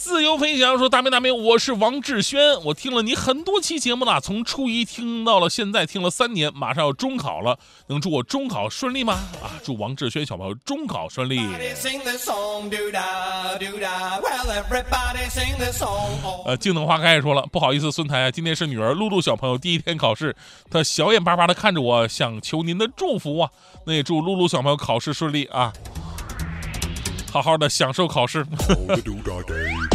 自由飞翔说大明，我是王志轩，我听了你很多期节目了，从初一听到了现在，听了3年，马上要中考了，能祝我中考顺利吗？啊，祝王志轩小朋友中考顺利。静等花开也说了，不好意思，孙台啊，今天是女儿露露小朋友第一天考试，她小眼巴巴的看着我，想求您的祝福啊。那也祝露露小朋友考试顺利啊，好好的享受考试。